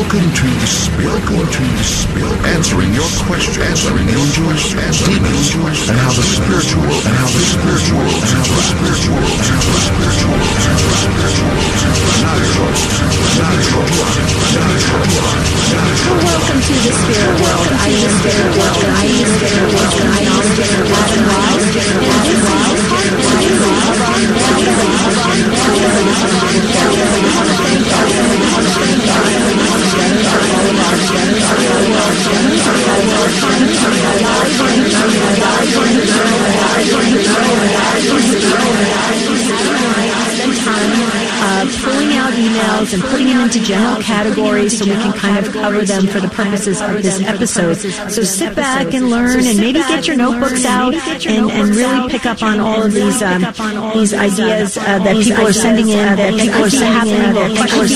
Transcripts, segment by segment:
Welcome to the Spirit World. Answering your questions. Answering angels, demons, and how the spiritual world Welcome to the Spirit World. I am Spirit World. I am Spirit World. I am Spirit World. And this is pulling out emails and putting them into general categories so we can kind of cover them for the purposes of this episode. So sit back and learn, and maybe get your notebooks out and really pick up on all of these ideas that people are sending in, that people are sending in, that people are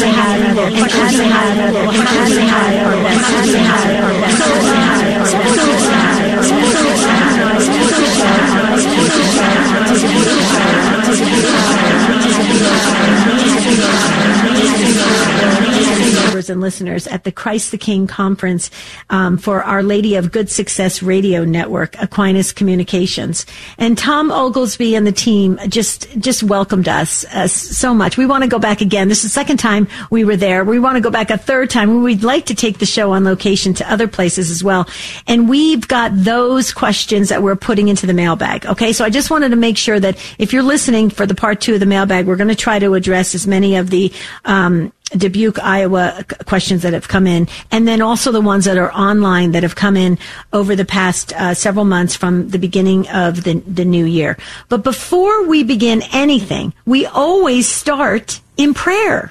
and listeners at the Christ the King conference for Our Lady of Good Success Radio Network, Aquinas Communications. And Tom Oglesby and the team just welcomed us so much. We want to go back again. This is the second time we were there. We want to go back a third time. We'd like to take the show on location to other places as well. And we've got those questions that we're putting into the mailbag. Okay, so I just wanted to make sure that if you're listening for the part 2 of the mailbag, we're going to try to address as many of the Dubuque, Iowa questions that have come in, and then also the ones that are online that have come in over the past several months from the beginning of the new year. But before we begin anything, we always start in prayer.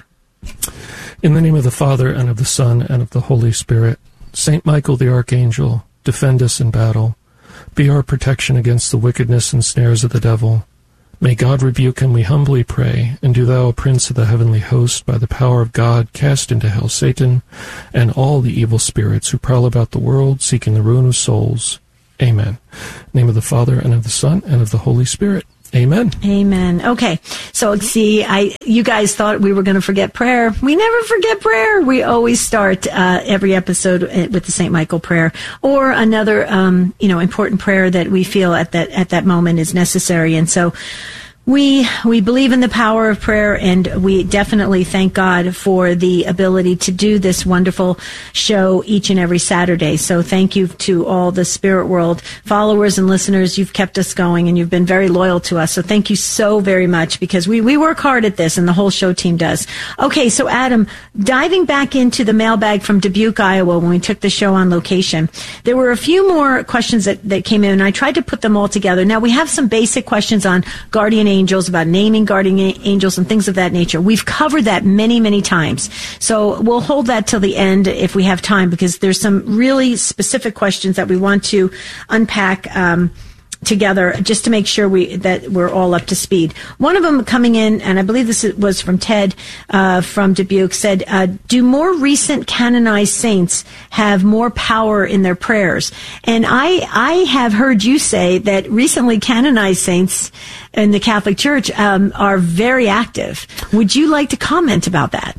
In the name of the Father, and of the Son, and of the Holy Spirit, Saint Michael the Archangel, defend us in battle. Be our protection against the wickedness and snares of the devil. May God rebuke him, we humbly pray, and do thou, Prince of the heavenly host, by the power of God, cast into hell Satan and all the evil spirits who prowl about the world, seeking the ruin of souls. Amen. In the name of the Father, and of the Son, and of the Holy Spirit. Amen. Amen. Okay. So see, you guys thought we were going to forget prayer. We never forget prayer. We always start every episode with the St. Michael prayer, or another important prayer that we feel at that moment is necessary. And so we believe in the power of prayer, and we definitely thank God for the ability to do this wonderful show each and every Saturday. So thank you to all the Spirit World followers and listeners. You've kept us going, and you've been very loyal to us. So thank you so very much, because we work hard at this, and the whole show team does. Okay, so Adam, diving back into the mailbag from Dubuque, Iowa, when we took the show on location, there were a few more questions that came in, and I tried to put them all together. Now, we have some basic questions on guardian angels, about naming guardian angels and things of that nature. We've covered that many, many times. So we'll hold that till the end if we have time, because there's some really specific questions that we want to unpack together, just to make sure that we're all up to speed. One of them coming in, and I believe this was from Ted from Dubuque, said, do more recent canonized saints have more power in their prayers? And I have heard you say that recently canonized saints in the Catholic Church are very active. Would you like to comment about that?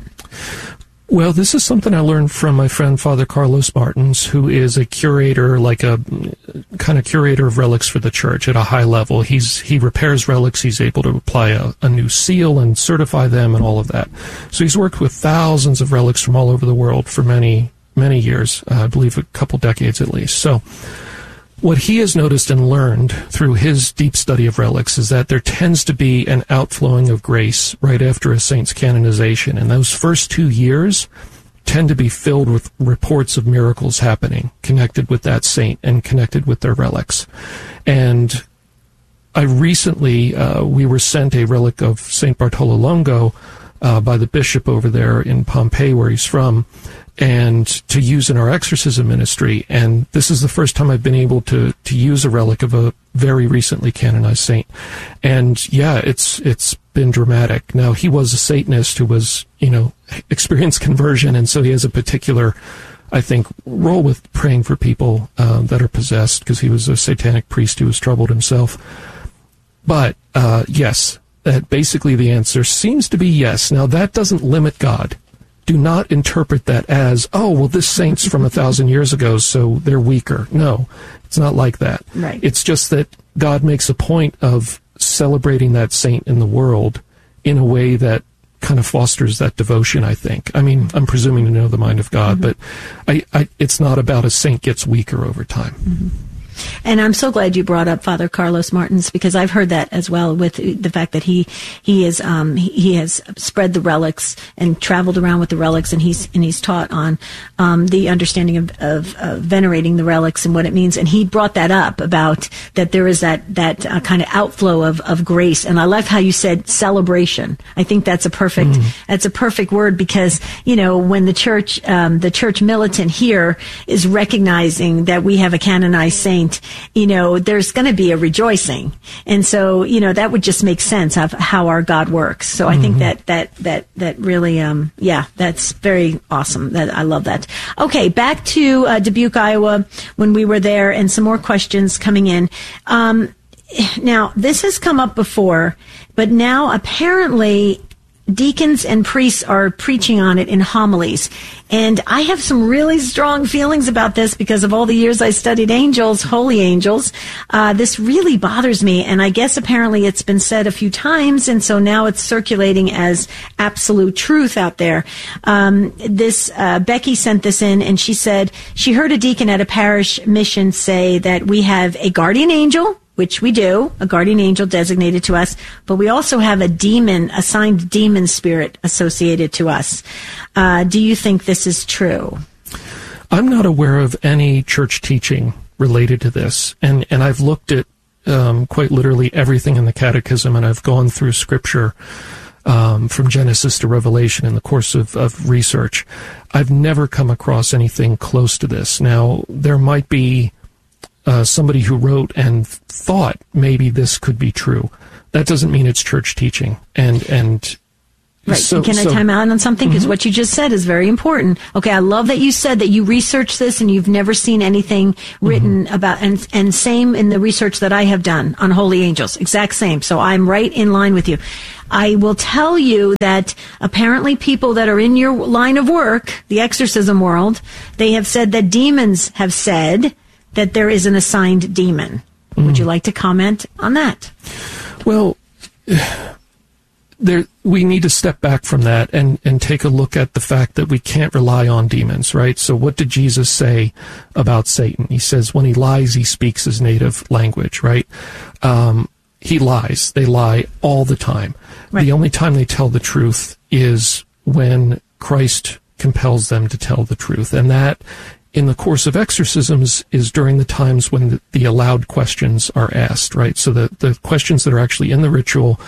Well, this is something I learned from my friend Father Carlos Martins, who is a curator, like a kind of curator of relics for the church at a high level. He repairs relics. He's able to apply a new seal and certify them and all of that. So he's worked with thousands of relics from all over the world for many, many years, I believe a couple decades at least. So what he has noticed and learned through his deep study of relics is that there tends to be an outflowing of grace right after a saint's canonization. And those first 2 years tend to be filled with reports of miracles happening connected with that saint and connected with their relics. And I recently, we were sent a relic of St. Bartolo Longo by the bishop over there in Pompeii, where he's from, and to use in our exorcism ministry. And this is the first time I've been able to use a relic of a very recently canonized saint. And yeah, it's been dramatic. Now, he was a Satanist who was, experienced conversion, and so he has a particular, I think, role with praying for people that are possessed, because he was a satanic priest who was troubled himself. But yes, basically the answer seems to be yes. Now, that doesn't limit God do not interpret that as, oh, well, this saint's from 1,000 years ago, so they're weaker. No, it's not like that. Right. It's just that God makes a point of celebrating that saint in the world in a way that kind of fosters that devotion, I think. I mean, I'm presuming to know the mind of God, but it's not about a saint gets weaker over time. Mm-hmm. And I'm so glad you brought up Father Carlos Martins, because I've heard that as well, with the fact that he has spread the relics and traveled around with the relics, and he's taught on the understanding of venerating the relics and what it means. And he brought that up about that there is that kind of outflow of grace. And I love how you said celebration. I think that's a perfect word, because when the church militant here is recognizing that we have a canonized saint, there's going to be a rejoicing. And so, that would just make sense of how our God works. So I think that really, that's very awesome. I love that. Okay, back to Dubuque, Iowa, when we were there, and some more questions coming in. Now, this has come up before, but now apparently deacons and priests are preaching on it in homilies. And I have some really strong feelings about this because of all the years I studied angels, holy angels. This really bothers me. And I guess apparently it's been said a few times. And so now it's circulating as absolute truth out there. Becky sent this in, and she said she heard a deacon at a parish mission say that we have a guardian angel, which we do, a guardian angel designated to us, but we also have a assigned demon spirit associated to us. Do you think this is true? I'm not aware of any church teaching related to this, and I've looked at quite literally everything in the Catechism, and I've gone through Scripture from Genesis to Revelation in the course of research. I've never come across anything close to this. Now, there might be somebody who wrote and thought maybe this could be true. That doesn't mean it's church teaching. And right. So, can I time out on something? Because what you just said is very important. Okay, I love that you said that you researched this and you've never seen anything written about, and same in the research that I have done on holy angels. Exact same. So I'm right in line with you. I will tell you that apparently people that are in your line of work, the exorcism world, they have said that demons have said that there is an assigned demon. Would you like to comment on that? Well, we need to step back from that and take a look at the fact that we can't rely on demons, right? So what did Jesus say about Satan? He says when he lies, he speaks his native language, right? He lies. They lie all the time. Right. The only time they tell the truth is when Christ compels them to tell the truth. And that, in the course of exorcisms, is during the times when the allowed questions are asked, right? So the questions that are actually in the ritual,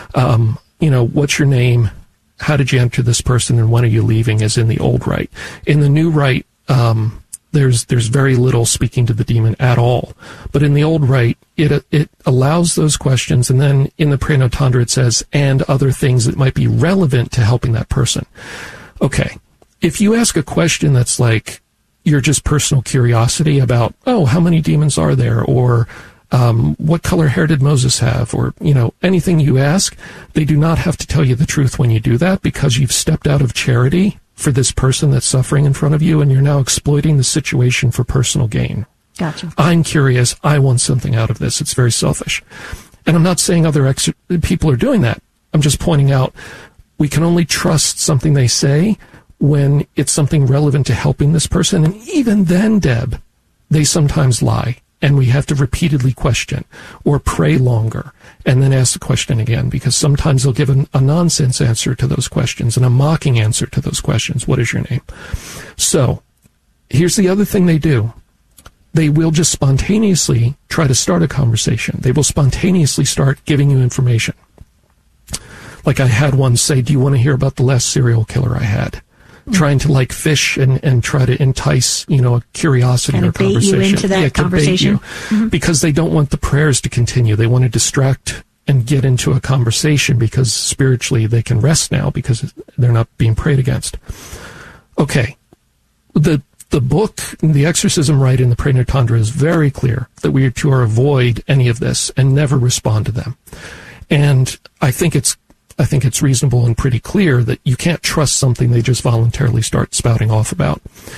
what's your name? How did you enter this person? And when are you leaving? Is in the old rite. In the new rite, there's very little speaking to the demon at all. But in the old rite, it allows those questions. And then in the Praenotandra, it says, and other things that might be relevant to helping that person. Okay. If you ask a question that's like, your just personal curiosity about, how many demons are there? Or what color hair did Moses have? Or, anything you ask, they do not have to tell you the truth when you do that, because you've stepped out of charity for this person that's suffering in front of you, and you're now exploiting the situation for personal gain. Gotcha. I'm curious. I want something out of this. It's very selfish. And I'm not saying other people are doing that. I'm just pointing out we can only trust something they say when it's something relevant to helping this person. And even then, Deb, they sometimes lie, and we have to repeatedly question or pray longer and then ask the question again, because sometimes they'll give a nonsense answer to those questions and a mocking answer to those questions. What is your name? So here's the other thing they do. They will just spontaneously try to start a conversation. They will spontaneously start giving you information. Like I had one say, do you want to hear about the last serial killer I had? Trying to fish and try to entice, a curiosity or conversation. Bait you into that conversation. Because they don't want the prayers to continue. They want to distract and get into a conversation because spiritually they can rest now because they're not being prayed against. Okay. The book, the Exorcism Rite in the Praenotandra, is very clear that we are to avoid any of this and never respond to them. And I think it's I think it's reasonable and pretty clear that you can't trust something they just voluntarily start spouting off about.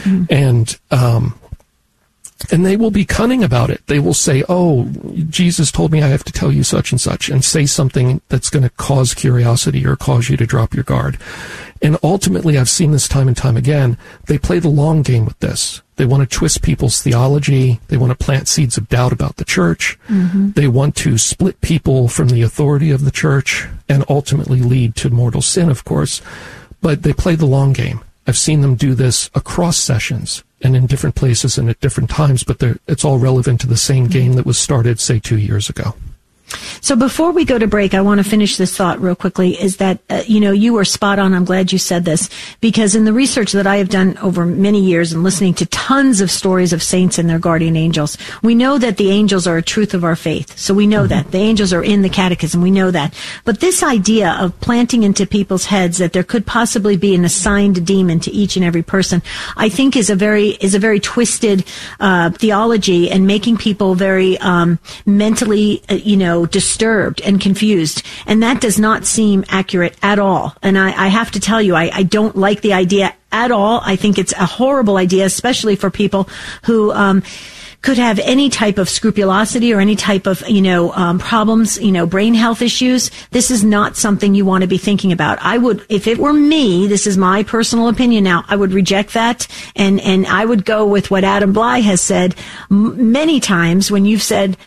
And they will be cunning about it. They will say, oh, Jesus told me I have to tell you such and such, and say something that's going to cause curiosity or cause you to drop your guard. And ultimately, I've seen this time and time again, they play the long game with this. They want to twist people's theology. They want to plant seeds of doubt about the church. They want to split people from the authority of the church and ultimately lead to mortal sin, of course. But they play the long game. I've seen them do this across sessions and in different places and at different times, but it's all relevant to the same game that was started, say, 2 years ago. So before we go to break, I want to finish this thought real quickly, is that, you were spot on. I'm glad you said this, because in the research that I have done over many years and listening to tons of stories of saints and their guardian angels, we know that the angels are a truth of our faith. So we know that. The angels are in the catechism. We know that. But this idea of planting into people's heads that there could possibly be an assigned demon to each and every person, I think is a very twisted theology, and making people very mentally, disturbed and confused. And that does not seem accurate at all. And I have to tell you, I don't like the idea at all. I think it's a horrible idea, especially for people who could have any type of scrupulosity or any type of, problems, brain health issues. This is not something you want to be thinking about. I would, if it were me, this is my personal opinion now, I would reject that. And I would go with what Adam Bly has said many times when you've said,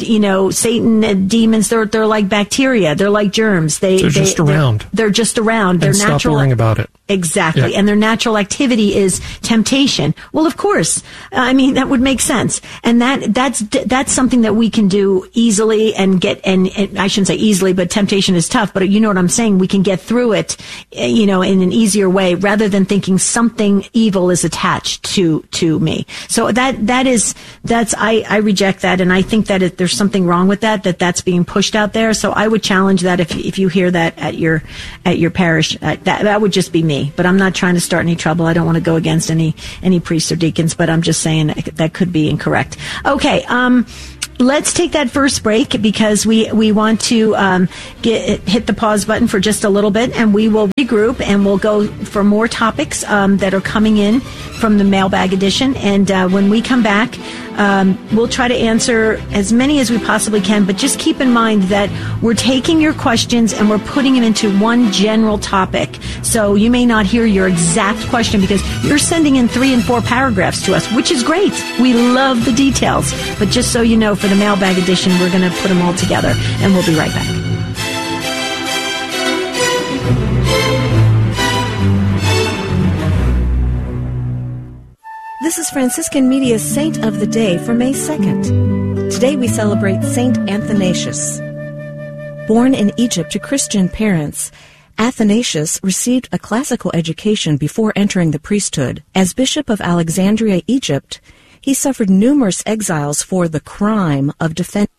Satan, demons, they're like bacteria. They're like germs. They're just around. They're just around. They're natural. Stop worrying about it. Exactly. Yeah. And their natural activity is temptation. Well, of course. That would make sense. And that's something that we can do easily and I shouldn't say easily, but temptation is tough, but you know what I'm saying? We can get through it, in an easier way rather than thinking something evil is attached to me. So I reject that. And I think that there's something wrong with that's being pushed out there. So I would challenge that if you hear that at your parish, that would just be me. But I'm not trying to start any trouble. I don't want to go against any priests or deacons, but I'm just saying that could be incorrect. Okay, let's take that first break, because we want to hit the pause button for just a little bit, and we will regroup and we'll go for more topics that are coming in from the mailbag edition. And when we come back, we'll try to answer as many as we possibly can, but just keep in mind that we're taking your questions and we're putting them into one general topic. So you may not hear your exact question because you're sending in 3 and 4 paragraphs to us, which is great. We love the details. But just so you know, for the mailbag edition, we're going to put them all together, and we'll be right back. This is Franciscan Media's Saint of the Day for May 2nd. Today we celebrate Saint Athanasius. Born in Egypt to Christian parents, Athanasius received a classical education before entering the priesthood. As Bishop of Alexandria, Egypt, he suffered numerous exiles for the crime of defending